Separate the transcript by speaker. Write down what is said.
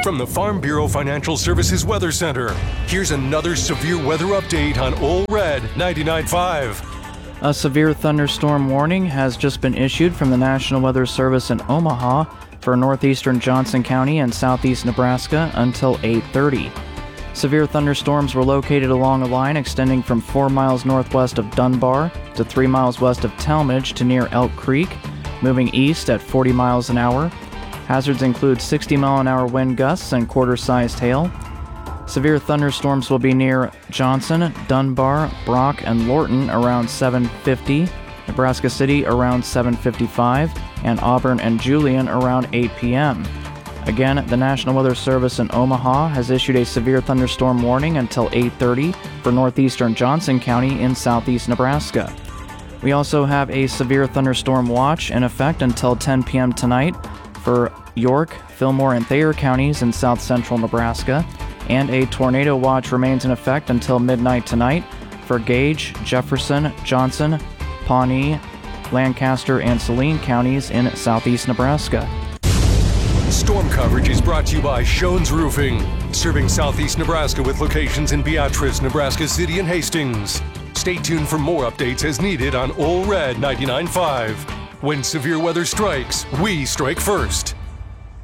Speaker 1: From the Farm Bureau Financial Services Weather Center, here's another severe weather update on Ole Red 99.5.
Speaker 2: A severe thunderstorm warning has just been issued from the National Weather Service in Omaha for northeastern Johnson County and southeast Nebraska until 8:30. Severe thunderstorms were located along a line extending from 4 miles northwest of Dunbar to 3 miles west of Talmadge to near Elk Creek, moving east at 40 miles an hour. Hazards include 60-mile-an-hour wind gusts and quarter-sized hail. Severe thunderstorms will be near Johnson, Dunbar, Brock, and Lorton around 7:50, Nebraska City around 7:55, and Auburn and Julian around 8 p.m. Again, the National Weather Service in Omaha has issued a severe thunderstorm warning until 8:30 for northeastern Johnson County in southeast Nebraska. We also have a severe thunderstorm watch in effect until 10 p.m. tonight for York, Fillmore, and Thayer counties in south central Nebraska, and a tornado watch remains in effect until midnight tonight for Gage, Jefferson, Johnson, Pawnee, Lancaster, and Saline counties in southeast Nebraska.
Speaker 1: Storm coverage is brought to you by Shones Roofing, serving southeast Nebraska with locations in Beatrice, Nebraska City, and Hastings. Stay tuned for more updates as needed on Ole Red 99.5. When severe weather strikes, we strike first.